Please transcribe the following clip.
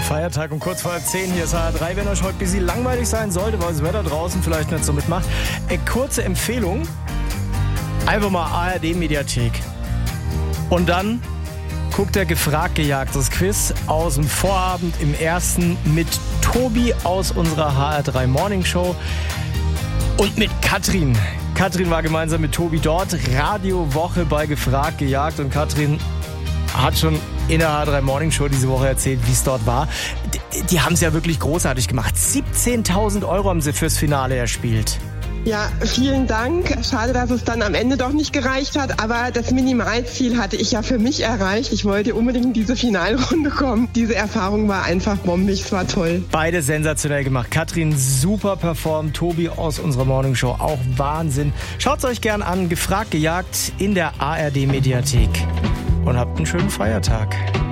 Feiertag um kurz vor 10 hier ist HR3. Wenn euch heute ein bisschen langweilig sein sollte, weil das Wetter draußen vielleicht nicht so mitmacht. Kurze Empfehlung. Einfach mal ARD-Mediathek. Und dann guckt der Gefragt gejagt, das Quiz aus dem Vorabend im ersten mit Tobi aus unserer HR3 Morning Show und mit Katrin. Katrin war gemeinsam mit Tobi dort. Radiowoche bei Gefragt gejagt und Katrin hat schon in der HR3 Morning Show diese Woche erzählt, wie es dort war. Die haben es ja wirklich großartig gemacht. 17.000 € haben sie fürs Finale erspielt. Ja, vielen Dank. Schade, dass es dann am Ende doch nicht gereicht hat, aber das Minimalziel hatte ich ja für mich erreicht. Ich wollte unbedingt in diese Finalrunde kommen. Diese Erfahrung war einfach bombig, es war toll. Beide sensationell gemacht. Katrin super performt, Tobi aus unserer Morning Show auch Wahnsinn. Schaut's euch gern an, Gefragt gejagt in der ARD Mediathek und habt einen schönen Feiertag.